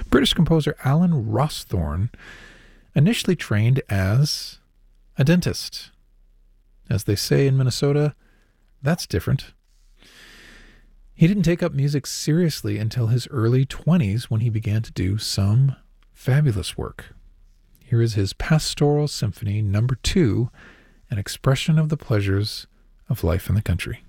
British composer Alan Rawsthorne initially trained as a dentist. As they say in Minnesota, that's different. He didn't take up music seriously until his early 20s when he began to do some fabulous work. Here is his Pastoral Symphony No. 2, an expression of the pleasures of life in the country.